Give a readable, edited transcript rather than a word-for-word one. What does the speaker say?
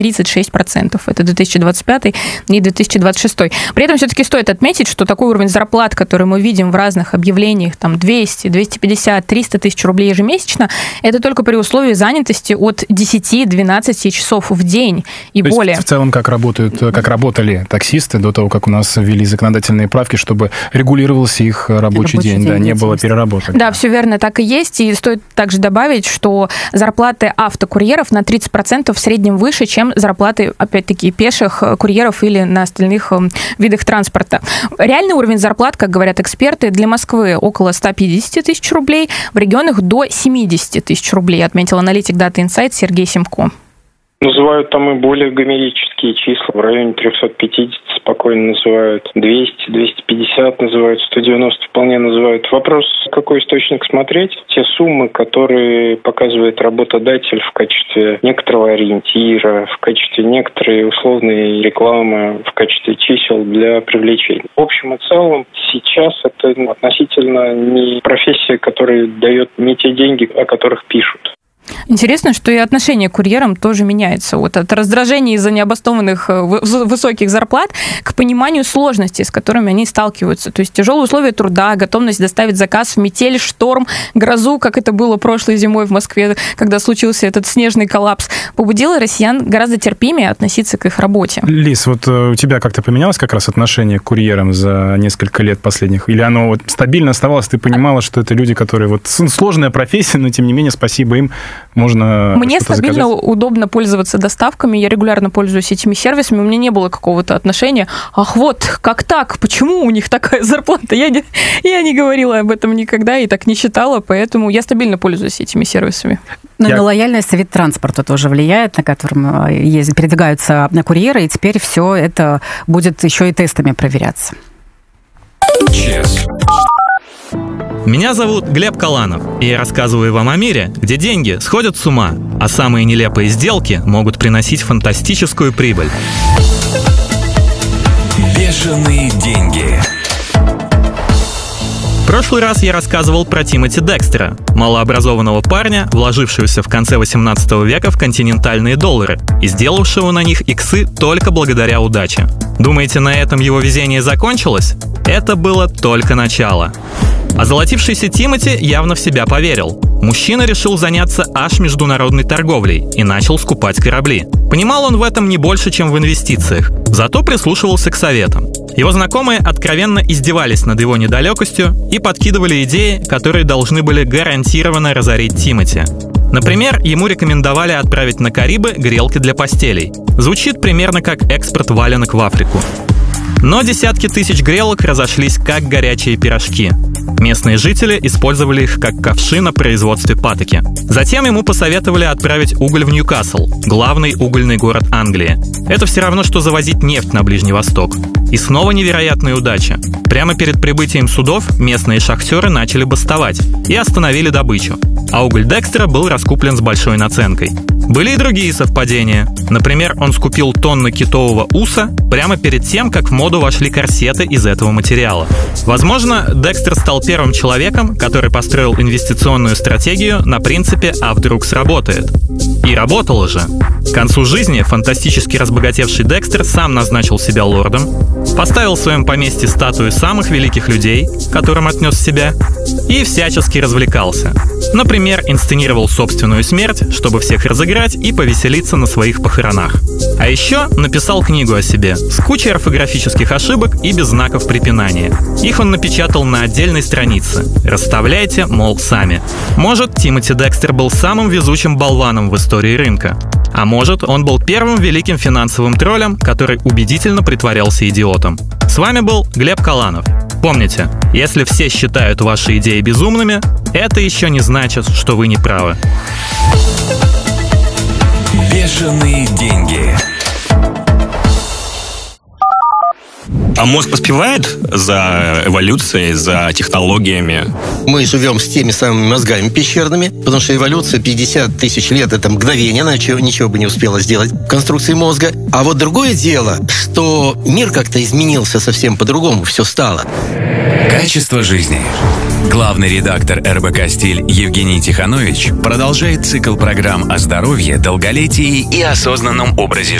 36%. Это 2025 и 2026. При этом все-таки стоит отметить, что такой уровень зарплат, который мы видим в разных объявлениях, там 200, 250, 300 тысяч рублей ежемесячно, это только при условии занятости от 10-12 часов в день и то более. Есть, в целом, как работали таксисты до того, как у нас ввели законодательные правки, чтобы регулировался их рабочий день, да, не было переработок. Да, все верно, так и есть. И стоит также добавить, что зарплаты автокурьеров на 30% в среднем выше, чем зарплаты, опять-таки, пеших курьеров или на остальных видах транспорта. Реальный уровень зарплат, как говорят эксперты, для Москвы около 150 тысяч рублей, в регионах до 70 тысяч рублей, отметил аналитик Data Insight Сергей Семко. Называют там и более гомерические числа. В районе 350 спокойно называют. 200, 250 называют, 190 вполне называют. Вопрос, какой источник смотреть. Те суммы, которые показывает работодатель в качестве некоторого ориентира, в качестве некоторой условной рекламы, в качестве чисел для привлечения. В общем и целом, сейчас это относительно не профессия, которая дает не те деньги, о которых пишут. Интересно, что и отношение к курьерам тоже меняется. Вот от раздражения из-за необоснованных высоких зарплат к пониманию сложностей, с которыми они сталкиваются. То есть тяжелые условия труда, готовность доставить заказ в метель, шторм, грозу, как это было прошлой зимой в Москве, когда случился этот снежный коллапс, побудило россиян гораздо терпимее относиться к их работе. Лиз, вот у тебя как-то поменялось как раз отношение к курьерам за несколько лет последних? Или оно вот стабильно оставалось, ты понимала, что это люди, которые вот сложная профессия, но тем не менее спасибо им, можно Мне стабильно удобно пользоваться доставками, я регулярно пользуюсь этими сервисами, у меня не было какого-то отношения, ах, вот, как так, почему у них такая зарплата? Я не говорила об этом никогда и так не считала, поэтому я стабильно пользуюсь этими сервисами. Но на лояльность вид транспорта тоже влияет, на котором передвигаются курьеры, и теперь все это будет еще и тестами проверяться. Чес. Меня зовут Глеб Каланов, и я рассказываю вам о мире, где деньги сходят с ума, а самые нелепые сделки могут приносить фантастическую прибыль. Бешеные деньги. В прошлый раз я рассказывал про Тимоти Декстера, малообразованного парня, вложившегося в конце 18 века в континентальные доллары и сделавшего на них иксы только благодаря удаче. Думаете, на этом его везение закончилось? Это было только начало. Озолотившийся Тимоти явно в себя поверил. Мужчина решил заняться аж международной торговлей и начал скупать корабли. Понимал он в этом не больше, чем в инвестициях, зато прислушивался к советам. Его знакомые откровенно издевались над его недалекостью и подкидывали идеи, которые должны были гарантированно разорить Тимоти. Например, ему рекомендовали отправить на Карибы грелки для постелей. Звучит примерно как экспорт валенок в Африку. Но десятки тысяч грелок разошлись как горячие пирожки. Местные жители использовали их как ковши на производстве патоки. Затем ему посоветовали отправить уголь в Ньюкасл, главный угольный город Англии. Это все равно, что завозить нефть на Ближний Восток. И снова невероятная удача. Прямо перед прибытием судов местные шахтеры начали бастовать и остановили добычу. А уголь Декстера был раскуплен с большой наценкой. Были и другие совпадения. Например, он скупил тонны китового уса прямо перед тем, как в моду вошли корсеты из этого материала. Возможно, Декстер стал первым человеком, который построил инвестиционную стратегию на принципе «а вдруг сработает». И работало же. К концу жизни фантастически разбогатевший Декстер сам назначил себя лордом, поставил в своем поместье статую самых великих людей, к которым отнес себя, и всячески развлекался. Например, инсценировал собственную смерть, чтобы всех разыграть и повеселиться на своих похоронах. А еще написал книгу о себе с кучей орфографических ошибок и без знаков препинания. Их он напечатал на отдельной странице. Расставляйте, мол, сами. Может, Тимоти Декстер был самым везучим болваном в истории рынка. А может, он был первым великим финансовым троллем, который убедительно притворялся идиотом. С вами был Глеб Каланов. Помните, если все считают ваши идеи безумными, это еще не значит, что вы не правы. Бешеные деньги. А мозг поспевает за эволюцией, за технологиями? Мы живем с теми самыми мозгами пещерными, потому что эволюция 50 тысяч лет – это мгновение, она ничего бы не успела сделать в конструкции мозга. А вот другое дело, что мир как-то изменился совсем по-другому, все стало. Качество жизни. Главный редактор РБК «Стиль» Евгений Тиханович продолжает цикл программ о здоровье, долголетии и осознанном образе